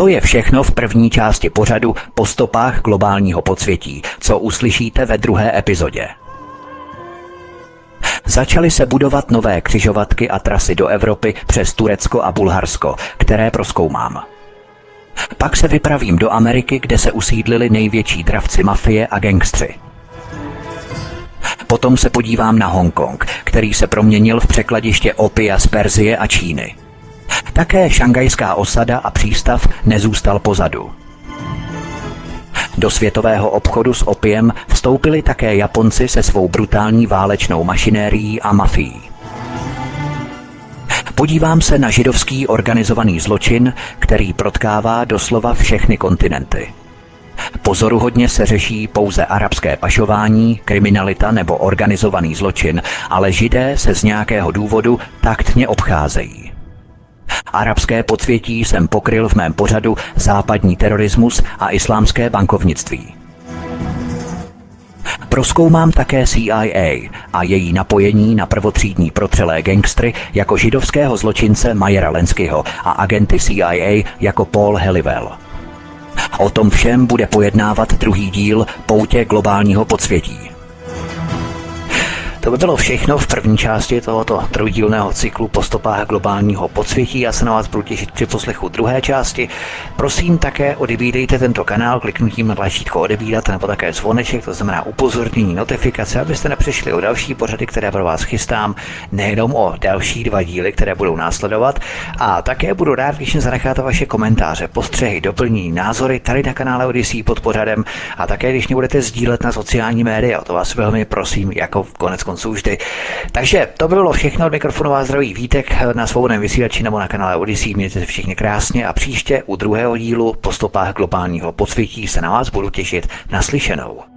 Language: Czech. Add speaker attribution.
Speaker 1: To je všechno v první části pořadu Po stopách globálního podsvětí, co uslyšíte ve druhé epizodě. Začaly se budovat nové křižovatky a trasy do Evropy přes Turecko a Bulharsko, které prozkoumám. Pak se vypravím do Ameriky, kde se usídlili největší dravci mafie a gangstři. Potom se podívám na Hongkong, který se proměnil v překladiště opia z Persie a Číny. Také šangajská osada a přístav nezůstal pozadu. Do světového obchodu s opiem vstoupili také Japonci se svou brutální válečnou mašinérií a mafií. Podívám se na židovský organizovaný zločin, který protkává doslova všechny kontinenty. Pozoruhodně se řeší pouze arabské pašování, kriminalita nebo organizovaný zločin, ale Židé se z nějakého důvodu taktně obcházejí. Arabské podsvětí jsem pokryl v mém pořadu západní terorismus a islámské bankovnictví. Prozkoumám také CIA a její napojení na prvotřídní protřelé gangstry jako židovského zločince Mayera Lenskyho a agenty CIA jako Paul Halliwell. O tom všem bude pojednávat druhý díl Poutě globálního podsvětí. To by bylo všechno v první části tohoto trojdílného cyklu Po stopách globálního podsvětí. Já se na vás budu těšit při poslechu druhé části. Prosím také odebírejte tento kanál kliknutím na tlačítko odebírat nebo také zvoneček, to znamená upozornění, notifikace, abyste nepřišli o další pořady, které pro vás chystám, nejenom o další 2 díly, které budou následovat. A také budu rád, když mi zanecháte vaše komentáře, postřehy, doplnění, názory tady na kanále Odyssey pod pořadem a také když mě budete sdílet na sociální média, to vás velmi prosím, jako konec konců vždy. Takže to bylo všechno, od mikrofonu vás zdraví Vítek na svobodném vysílači nebo na kanále Odyssey. Mějte se všichni krásně a příště u druhého dílu Po stopách globálního podsvětí se na vás budu těšit. Naslyšenou.